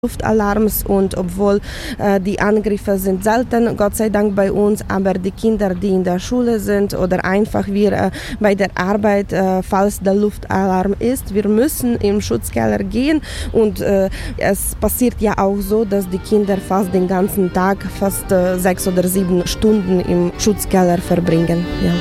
Luftalarms und obwohl die Angriffe sind selten, Gott sei Dank bei uns, aber die Kinder, die in der Schule sind oder einfach wir bei der Arbeit, falls der Luftalarm ist, wir müssen im Schutzkeller gehen und es passiert ja auch so, dass die Kinder fast den ganzen Tag, fast 6 oder 7 Stunden im Schutzkeller verbringen. Ja.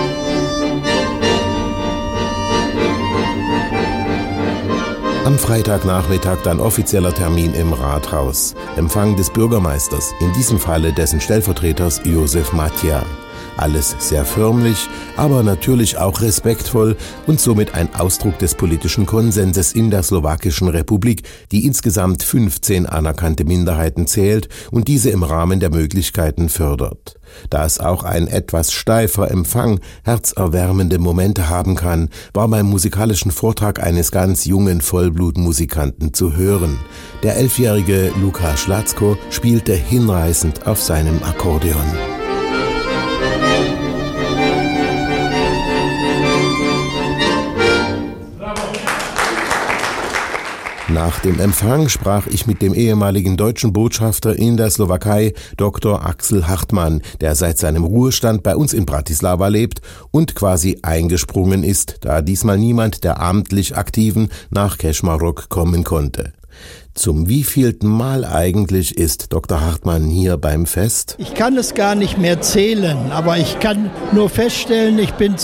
Am Freitagnachmittag dann offizieller Termin im Rathaus. Empfang des Bürgermeisters, in diesem Falle dessen Stellvertreters Josef Matja. Alles sehr förmlich, aber natürlich auch respektvoll und somit ein Ausdruck des politischen Konsenses in der Slowakischen Republik, die insgesamt 15 anerkannte Minderheiten zählt und diese im Rahmen der Möglichkeiten fördert. Da es auch ein etwas steifer Empfang herzerwärmende Momente haben kann, war beim musikalischen Vortrag eines ganz jungen Vollblutmusikanten zu hören. Der 11-jährige Luka Schlatzko spielte hinreißend auf seinem Akkordeon. Nach dem Empfang sprach ich mit dem ehemaligen deutschen Botschafter in der Slowakei, Dr. Axel Hartmann, der seit seinem Ruhestand bei uns in Bratislava lebt und quasi eingesprungen ist, da diesmal niemand der amtlich Aktiven nach Kežmarok kommen konnte. Zum wievielten Mal eigentlich ist Dr. Hartmann hier beim Fest? Ich kann es gar nicht mehr zählen, aber ich kann nur feststellen, ich bin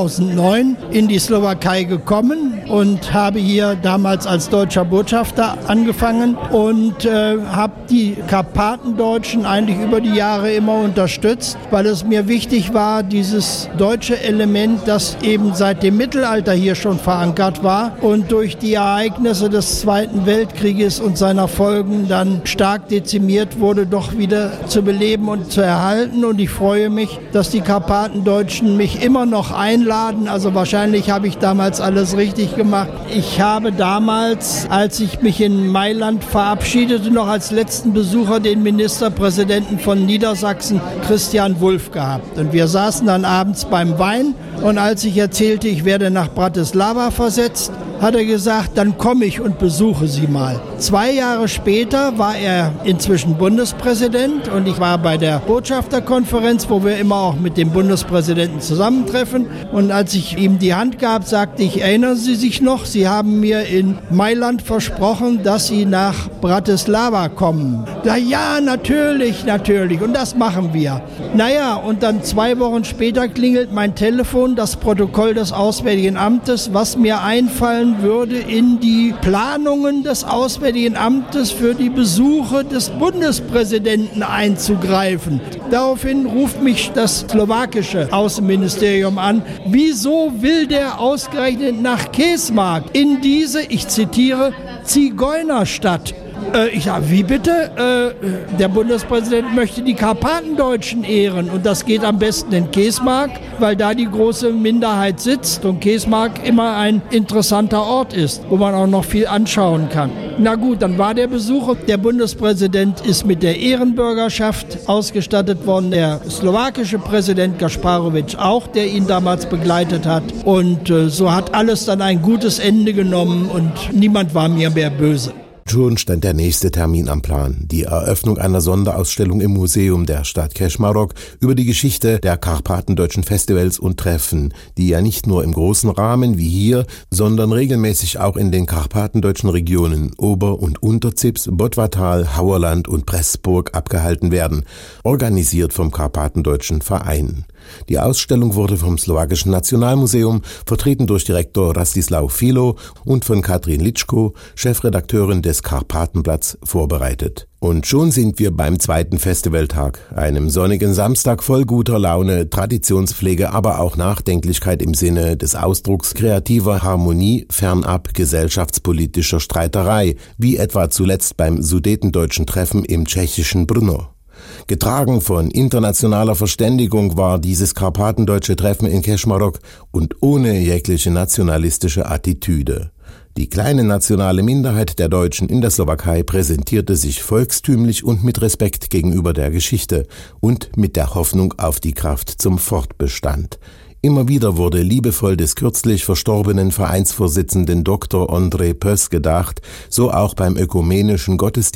2009 in die Slowakei gekommen und habe hier damals als deutscher Botschafter angefangen und habe die Karpatendeutschen eigentlich über die Jahre immer unterstützt, weil es mir wichtig war, dieses deutsche Element, das eben seit dem Mittelalter hier schon verankert war und durch die Ereignisse des Zweiten Weltkrieges und seiner Folgen dann stark dezimiert wurde, doch wieder zu beleben und zu erhalten. Und ich freue mich, dass die Karpatendeutschen mich immer noch einladen. Also wahrscheinlich habe ich damals alles richtig gemacht. Ich habe damals, als ich mich in Mailand verabschiedete, noch als letzten Besucher den Ministerpräsidenten von Niedersachsen, Christian Wulff, gehabt. Und wir saßen dann abends beim Wein und als ich erzählte, ich werde nach Bratislava versetzt, hat er gesagt, dann komme ich und besuche Sie mal. 2 Jahre später war er inzwischen Bundespräsident und ich war bei der Botschafterkonferenz, wo wir immer auch mit dem Bundespräsidenten zusammentreffen. Und als ich ihm die Hand gab, sagte ich, erinnern Sie sich noch, Sie haben mir in Mailand versprochen, dass Sie nach Bratislava kommen. Ja, natürlich. Und das machen wir. Naja, und dann 2 Wochen später klingelt mein Telefon, das Protokoll des Auswärtigen Amtes, was mir einfallen würde, in die Planungen des Auswärtigen Amtes für die Besuche des Bundespräsidenten einzugreifen. Daraufhin ruft mich das slowakische Außenministerium an. Wieso will der ausgerechnet nach Kežmarok in diese, ich zitiere, Zigeunerstadt? Ich sage, wie bitte? Der Bundespräsident möchte die Karpatendeutschen ehren und das geht am besten in Kežmarok, weil da die große Minderheit sitzt und Kežmarok immer ein interessanter Ort ist, wo man auch noch viel anschauen kann. Na gut, dann war der Besuch. Der Bundespräsident ist mit der Ehrenbürgerschaft ausgestattet worden, der slowakische Präsident Gasparovic auch, der ihn damals begleitet hat. Und so hat alles dann ein gutes Ende genommen und niemand war mir mehr böse. Schon stand der nächste Termin am Plan, die Eröffnung einer Sonderausstellung im Museum der Stadt Kežmarok über die Geschichte der karpatendeutschen Festivals und Treffen, die ja nicht nur im großen Rahmen wie hier, sondern regelmäßig auch in den karpatendeutschen Regionen Ober- und Unterzips, Bottwartal, Hauerland und Pressburg abgehalten werden, organisiert vom Karpatendeutschen Verein. Die Ausstellung wurde vom Slowakischen Nationalmuseum, vertreten durch Direktor Rastislav Filo und von Katrin Litschko, Chefredakteurin des Karpatenblatts, vorbereitet. Und schon sind wir beim 2. Festivaltag, einem sonnigen Samstag voll guter Laune, Traditionspflege, aber auch Nachdenklichkeit im Sinne des Ausdrucks kreativer Harmonie fernab gesellschaftspolitischer Streiterei, wie etwa zuletzt beim sudetendeutschen Treffen im tschechischen Brno. Getragen von internationaler Verständigung war dieses karpatendeutsche Treffen in Kežmarok und ohne jegliche nationalistische Attitüde. Die kleine nationale Minderheit der Deutschen in der Slowakei präsentierte sich volkstümlich und mit Respekt gegenüber der Geschichte und mit der Hoffnung auf die Kraft zum Fortbestand. Immer wieder wurde liebevoll des kürzlich verstorbenen Vereinsvorsitzenden Dr. André Pöss gedacht, so auch beim ökumenischen Gottesdienst